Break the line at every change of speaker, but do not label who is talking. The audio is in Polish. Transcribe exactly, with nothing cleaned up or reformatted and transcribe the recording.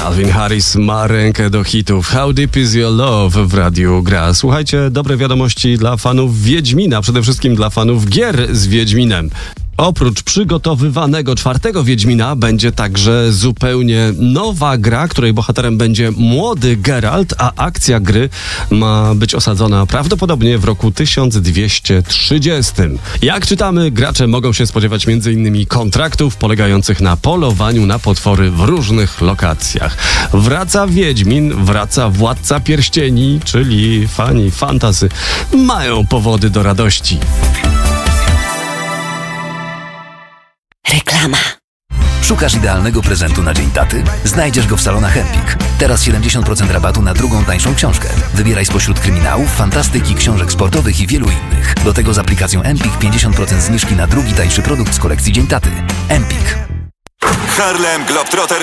Calvin Harris ma rękę do hitów. How Deep Is Your Love w Radiu Gra. Słuchajcie, dobre wiadomości dla fanów Wiedźmina, przede wszystkim dla fanów gier z Wiedźminem. Oprócz przygotowywanego czwartego Wiedźmina będzie także zupełnie nowa gra, której bohaterem będzie młody Geralt, a akcja gry ma być osadzona prawdopodobnie w roku tysiąc dwieście trzydziestym. Jak czytamy, gracze mogą się spodziewać między innymi kontraktów polegających na polowaniu na potwory w różnych lokacjach. Wraca Wiedźmin, wraca Władca Pierścieni, czyli fani fantasy mają powody do radości.
Reklama.
Szukasz idealnego prezentu na Dzień Taty? Znajdziesz go w salonach Empik. Teraz siedemdziesiąt procent rabatu na drugą tańszą książkę. Wybieraj spośród kryminałów, fantastyki, książek sportowych i wielu innych. Do tego z aplikacją Empik pięćdziesiąt procent zniżki na drugi tańszy produkt z kolekcji Dzień Taty. Empik.
Harlem Globetrotter